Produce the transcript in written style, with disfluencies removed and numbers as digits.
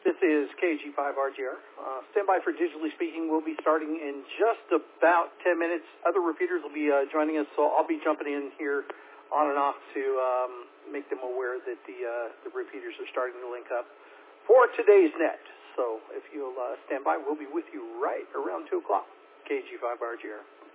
This is KG5RGR. Stand by for Digitally Speaking. We'll be starting in just about 10 minutes. Other repeaters will be joining us, so I'll be jumping in here on and off to make them aware that the repeaters are starting to link up for today's net. So if you'll stand by, we'll be with you right around 2 o'clock. KG5RGR.